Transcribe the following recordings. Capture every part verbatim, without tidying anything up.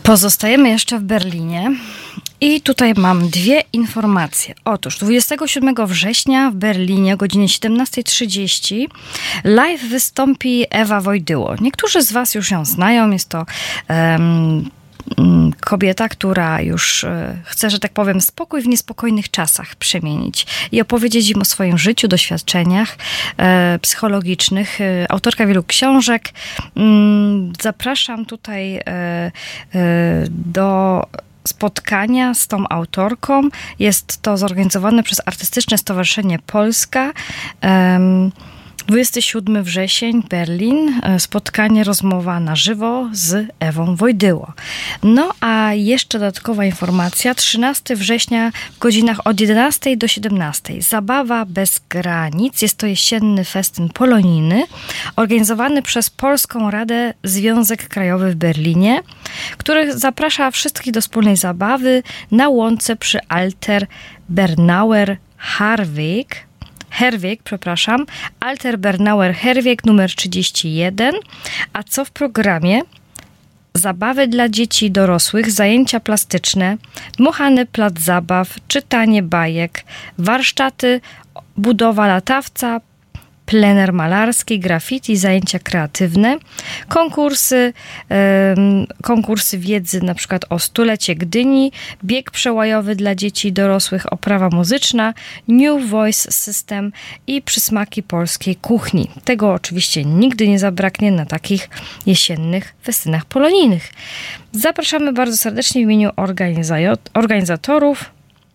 Pozostajemy jeszcze w Berlinie i tutaj mam dwie informacje. Otóż dwudziestego siódmego września w Berlinie o godzinie siedemnasta trzydzieści live wystąpi Ewa Wojdyło. Niektórzy z was już ją znają. Jest to um, kobieta, która już chce, że tak powiem, spokój w niespokojnych czasach przemienić i opowiedzieć im o swoim życiu, doświadczeniach e, psychologicznych. E, autorka wielu książek. Mm, zapraszam tutaj e, e, do spotkania z tą autorką. Jest to zorganizowane przez Artystyczne Stowarzyszenie Polska. E, dwudziestego siódmego września, Berlin, spotkanie, rozmowa na żywo z Ewą Wojdyło. No a jeszcze dodatkowa informacja, trzynastego września w godzinach od jedenastej do siedemnastej. Zabawa bez granic. Jest to jesienny festyn polonijny, organizowany przez Polską Radę Związek Krajowy w Berlinie, który zaprasza wszystkich do wspólnej zabawy na łące przy Alter Bernauer Herweg, Herweg, przepraszam, Alter Bernauer Herweg numer trzydzieści jeden. A co w programie? Zabawy dla dzieci i dorosłych, zajęcia plastyczne, dmuchany plac zabaw, czytanie bajek, warsztaty, budowa latawca, plener malarski, graffiti, zajęcia kreatywne, konkursy, um, konkursy wiedzy na przykład o stulecie Gdyni, bieg przełajowy dla dzieci i dorosłych, oprawa muzyczna, New Voice System i przysmaki polskiej kuchni. Tego oczywiście nigdy nie zabraknie na takich jesiennych festynach polonijnych. Zapraszamy bardzo serdecznie w imieniu organiza- organizatorów.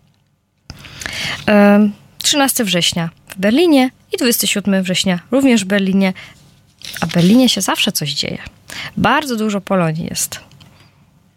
Um, trzynastego września w Berlinie i dwudziestego siódmego września również w Berlinie. A w Berlinie się zawsze coś dzieje. Bardzo dużo Polonii jest.